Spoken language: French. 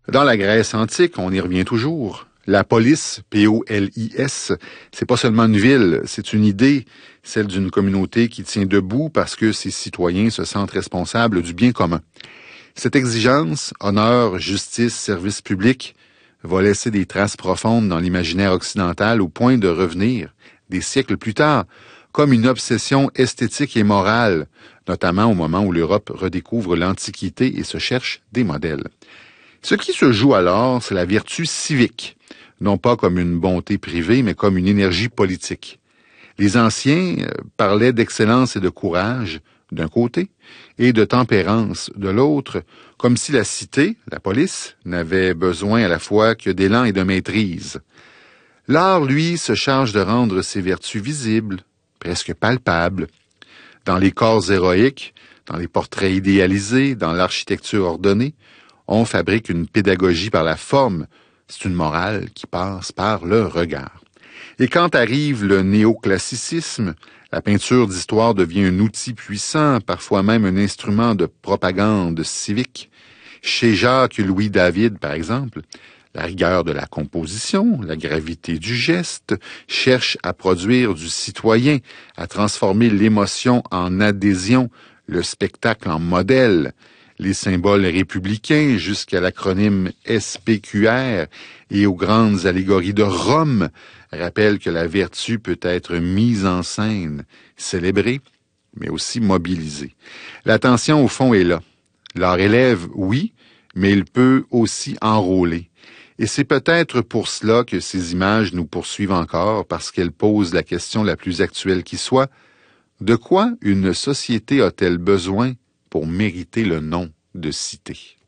Dans la Grèce antique, on y revient toujours. La polis, P-O-L-I-S, c'est pas seulement une ville, c'est une idée, celle d'une communauté qui tient debout parce que ses citoyens se sentent responsables du bien commun. Cette exigence, honneur, justice, service public, va laisser des traces profondes dans l'imaginaire occidental au point de revenir, des siècles plus tard, comme une obsession esthétique et morale, notamment au moment où l'Europe redécouvre l'Antiquité et se cherche des modèles. Ce qui se joue alors, c'est la vertu civique, non pas comme une bonté privée, mais comme une énergie politique. Les anciens parlaient d'excellence et de courage, d'un côté, et de tempérance, de l'autre, comme si la cité, la police, n'avait besoin à la fois que d'élan et de maîtrise. L'art, lui, se charge de rendre ces vertus visibles, presque palpables. Dans les corps héroïques, dans les portraits idéalisés, dans l'architecture ordonnée, on fabrique une pédagogie par la forme. C'est une morale qui passe par le regard. Et quand arrive le néoclassicisme, la peinture d'histoire devient un outil puissant, parfois même un instrument de propagande civique. Chez Jacques Louis David, par exemple, la rigueur de la composition, la gravité du geste, cherche à produire du citoyen, à transformer l'émotion en adhésion, le spectacle en modèle, les symboles républicains jusqu'à l'acronyme SPQR et aux grandes allégories de Rome rappellent que la vertu peut être mise en scène, célébrée, mais aussi mobilisée. L'attention au fond est là. L'art élève, oui, mais il peut aussi enrôler. Et c'est peut-être pour cela que ces images nous poursuivent encore, parce qu'elles posent la question la plus actuelle qui soit: de quoi une société a-t-elle besoin pour mériter le nom de cité?